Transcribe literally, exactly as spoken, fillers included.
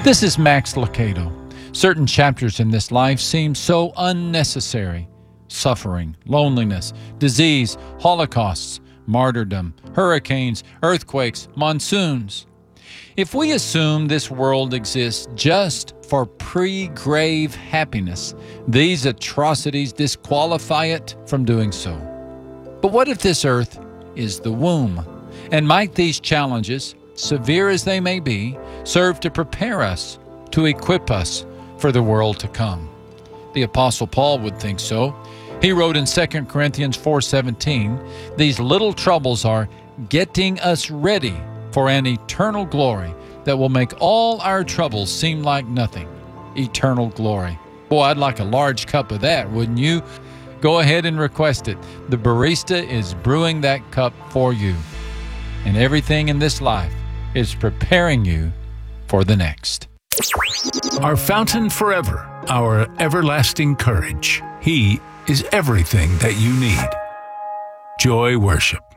This is Max Lucado. Certain chapters in this life seem so unnecessary. Suffering, loneliness, disease, holocausts, martyrdom, hurricanes, earthquakes, monsoons. If we assume this world exists just for pre-grave happiness, these atrocities disqualify it from doing so. But what if this earth is the womb? And might these challenges, severe as they may be, serve to prepare us, to equip us for the world to come? The Apostle Paul would think so. He wrote in Second Corinthians four seventeen, "These little troubles are getting us ready for an eternal glory that will make all our troubles seem like nothing." Eternal glory. Boy, I'd like a large cup of that, wouldn't you? Go ahead and request it. The barista is brewing that cup for you. And everything in this life is preparing you for the next. Our fountain forever, our everlasting courage. He is everything that you need. Joy Worship.